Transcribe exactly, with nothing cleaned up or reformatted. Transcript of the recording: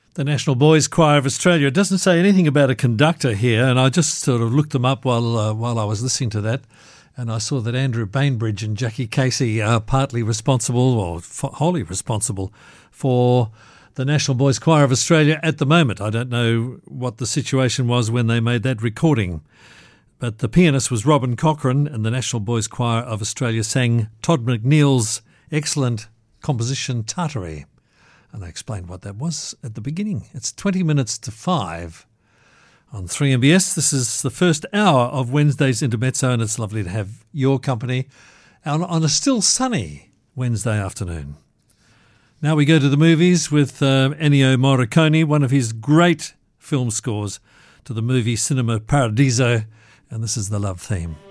The National Boys Choir of Australia. It doesn't say anything about a conductor here, and I just sort of looked them up while uh, while I was listening to that, and I saw that Andrew Bainbridge and Jackie Casey are partly responsible, or f- wholly responsible, for the National Boys Choir of Australia at the moment. I don't know what the situation was when they made that recording, but the pianist was Robin Cochrane, and the National Boys Choir of Australia sang Todd McNeill's excellent composition Tartary. And I explained what that was at the beginning. It's twenty minutes to five on three M B S. This is the first hour of Wednesday's Intermezzo, and it's lovely to have your company on, on a still sunny Wednesday afternoon. Now we go to the movies with uh, Ennio Morricone, one of his great film scores to the movie Cinema Paradiso, and this is the love theme.